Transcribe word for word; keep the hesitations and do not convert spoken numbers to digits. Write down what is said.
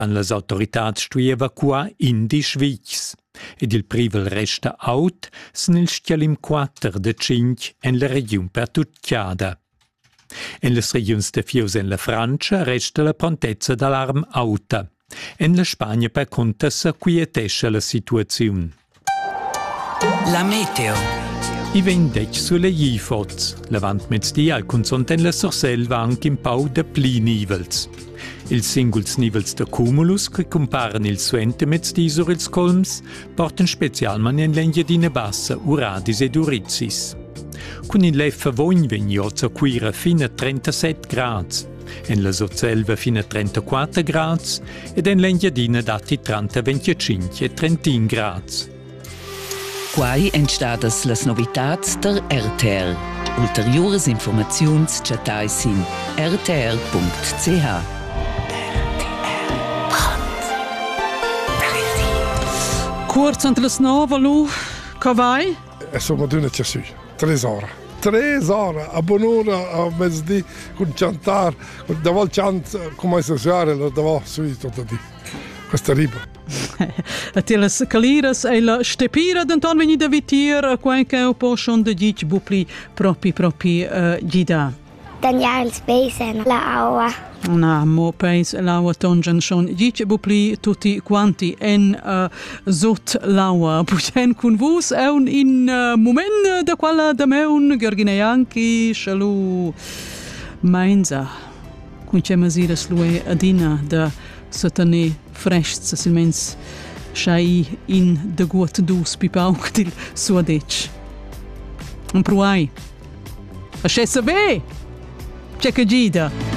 Han las autoritats stui evacuar indi svitgs. Ed il privel resta aut, snil stjalim quater de cinc en la regiun pertucciada. En las regions de Fius en la Francia resta la prontezza d'alarm auta. En la Spagna per conta sa quietescha la situaziun. La meteo. I vendec sulle Gifots. Lavant mezzdi al consont en la Sorselva anche in pau de pli nivels. Ils singuls nivels de cumulus che comparen il suente mezzdi sur ils colms porten specialman en l'engiadina bassa uradis ed urizis. Con il leffa vogn vegni ozza cuira fino a trentasette grads, en la Sorselva fino a trentaquattro grads ed en l'engiadina dati trenta venticinque e trentin grads. Quai entstadas las novitats der R T R. Ulteriores informaziuns chatais in r t r punct c h. Kurz ante las nove, lu, ca vai? E sono d'una ciasù, tre ore. Tre ore, a buon'ora, a mezzodì, con cantar, davol chant, come a sciare, davol sui tutto di. Questo è terribile. A te las caliras e la stepira d'anton veni da vitir, qua che un po' schon de dic bupli propi propi uh, gida. Tagliare il space la aua. Na, mo peis l'aua tongen schon dic bupli tutti quanti en uh, zot l'aua. Pugen kun vus è un in uh, moment da quella da meun Gheorghineanchi shalu mainza. Kun c'è masira slue adina da satane fresh silmens shai in de gut dus pipauk dil suadec. Un pruai. A scessa be! C'è che gida.